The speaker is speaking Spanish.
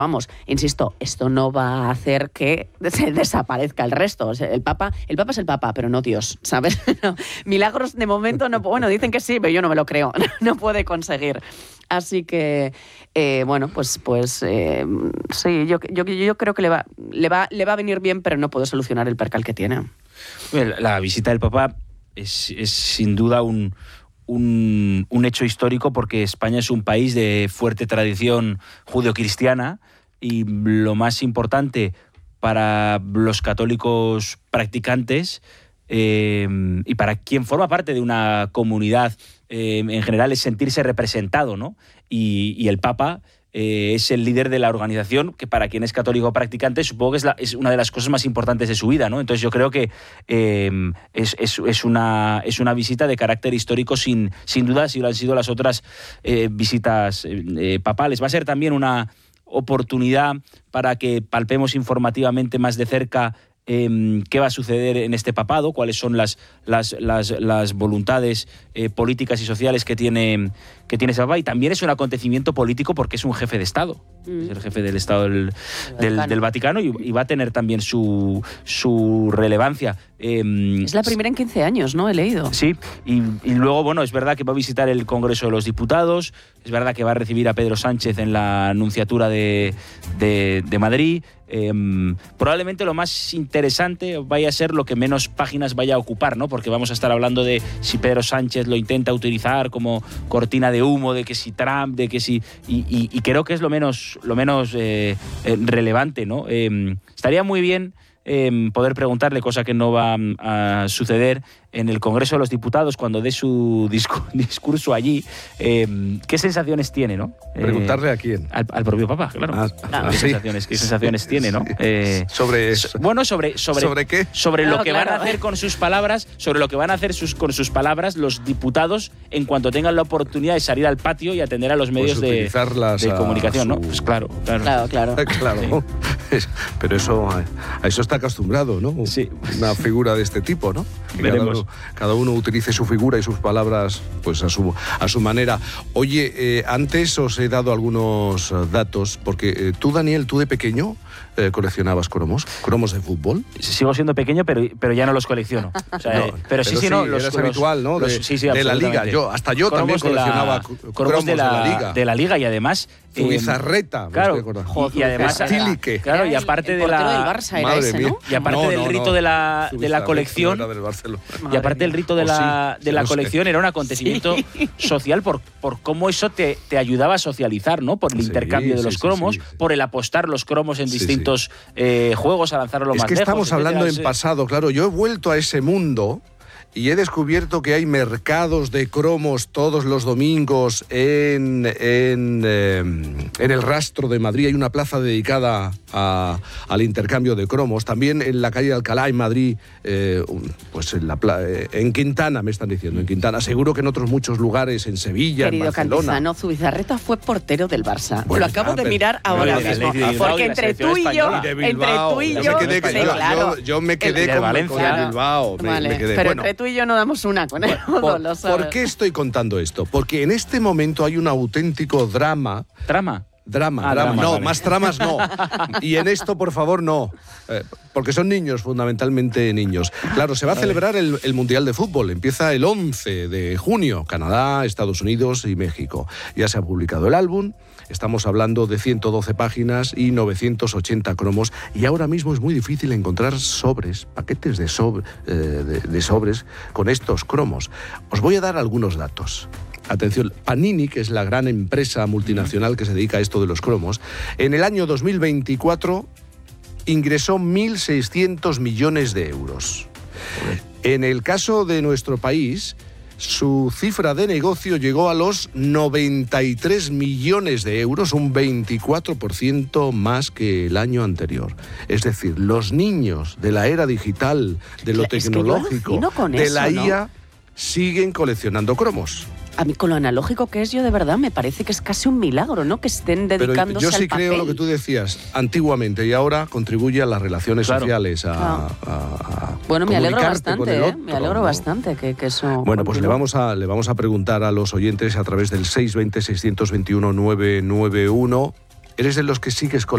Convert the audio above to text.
Vamos, insisto, esto no va a hacer que se desaparezca el resto. O sea, el Papa es el Papa, pero no Dios, ¿sabes? No, milagros de momento no. Bueno, dicen que sí, pero yo no me lo creo. No puede conseguir. Así que, sí, yo creo que le va a venir bien, pero no puede solucionar el percal que tiene. La visita del Papa es sin duda un hecho histórico, porque España es un país de fuerte tradición judeocristiana, y lo más importante para los católicos practicantes y para quien forma parte de una comunidad en general es sentirse representado, ¿no? Y el Papa es el líder de la organización, que para quien es católico practicante supongo que es una de las cosas más importantes de su vida, ¿no? Entonces yo creo que es una visita de carácter histórico sin duda, si lo han sido las otras visitas papales. Va a ser también una oportunidad para que palpemos informativamente más de cerca qué va a suceder en este papado, cuáles son las voluntades políticas y sociales que tiene ese papa. Y también es un acontecimiento político porque es un jefe de Estado, es el jefe del Estado del Vaticano, y va a tener también su relevancia. Es la primera en 15 años, ¿no? He leído. Sí, y luego, bueno, es verdad que va a visitar el Congreso de los Diputados, es verdad que va a recibir a Pedro Sánchez en la Nunciatura de Madrid. Probablemente lo más interesante vaya a ser lo que menos páginas vaya a ocupar, ¿no? Porque vamos a estar hablando de si Pedro Sánchez lo intenta utilizar como cortina de humo, de que si Trump, de que si... Y creo que es lo menos relevante, ¿no? Estaría muy bien poder preguntarle, cosa que no va a suceder en el Congreso de los Diputados cuando dé su discurso allí, qué sensaciones tiene, ¿no? ¿Preguntarle a quién? Al propio Papa, claro. ¿Qué sensaciones tiene, ¿no? Sobre eso. Bueno, ¿sobre qué? Sobre lo que van a hacer con sus palabras, sobre lo que van a hacer con sus palabras los diputados en cuanto tengan la oportunidad de salir al patio y atender a los medios de comunicación, ¿no? Pues claro. Claro. Sí. Pero a eso está acostumbrado, ¿no? Sí. Una figura de este tipo, ¿no? Veremos. Cada uno utilice su figura y sus palabras pues a su manera. Oye, antes os he dado algunos datos, porque tú, Daniel, tú de pequeño coleccionabas cromos de fútbol. Sigo siendo pequeño, pero ya no los colecciono. O sea, pero sí, eras habitual, ¿no? De la Liga. Yo también coleccionaba cromos de la Liga. De la Liga, y además... Zubizarreta, claro, y además... Claro, y aparte de la... del Barça era ese, ¿no? Y aparte del rito de la colección... Y aparte del rito de la colección, era un acontecimiento social por cómo eso te ayudaba a socializar, ¿no? Por el intercambio de los cromos, por el apostar los cromos en distintos juegos, a lanzarlo lo más lejos. Es que estamos hablando en pasado, claro. Yo he vuelto a ese mundo y he descubierto que hay mercados de cromos todos los domingos en el Rastro de Madrid. Hay una plaza dedicada al intercambio de cromos. También en la calle de Alcalá, en Madrid, pues en Quintana, me están diciendo, en Quintana. Seguro que en otros muchos lugares, en Sevilla, querido en Barcelona. Cantizano, Zubizarreta fue portero del Barça. Bueno, lo acabo de mirar ahora mismo. Porque entre tú y yo... Yo me quedé con Valencia. Bilbao. Vale, pero entre tú y yo no damos una con él. ¿Por qué estoy contando esto? Porque en este momento hay un auténtico drama. ¿Drama? Drama. No, vale. Más tramas no. Y en esto, por favor, no. Porque son niños, fundamentalmente niños. Claro, se va a celebrar el Mundial de Fútbol. Empieza el 11 de junio. Canadá, Estados Unidos y México. Ya se ha publicado el álbum. Estamos hablando de 112 páginas y 980 cromos. Y ahora mismo es muy difícil encontrar paquetes de sobres con estos cromos. Os voy a dar algunos datos. Atención, Panini, que es la gran empresa multinacional que se dedica a esto de los cromos, en el año 2024 ingresó 1.600 millones de euros. En el caso de nuestro país, su cifra de negocio llegó a los 93 millones de euros, un 24% más que el año anterior. Es decir, los niños de la era digital, de lo tecnológico, de la IA, siguen coleccionando cromos. A mí, con lo analógico que es, yo de verdad me parece que es casi un milagro, ¿no? Que estén dedicándose al papel. Pero yo sí creo lo que tú decías, antiguamente, y ahora contribuye a las relaciones sociales, bueno, me alegro bastante, me alegro bastante que eso... Bueno, pues le vamos a preguntar a los oyentes a través del 620-621-991. ¿Eres de los que sigues con